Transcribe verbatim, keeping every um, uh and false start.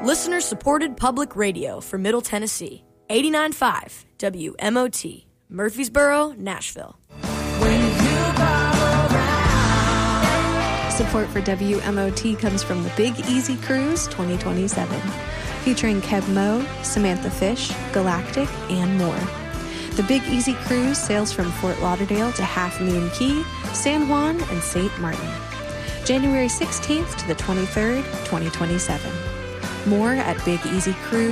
Listener-supported public radio for Middle Tennessee. eighty-nine point five W M O T, Murfreesboro, Nashville. Support for W M O T comes from the Big Easy Cruise twenty twenty-seven, featuring Kev Moe, Samantha Fish, Galactic, and more. The Big Easy Cruise sails from Fort Lauderdale to Half Moon Cay, San Juan, and Saint Martin. January sixteenth to the twenty-third, twenty twenty-seven. More at Big Easy Cruise.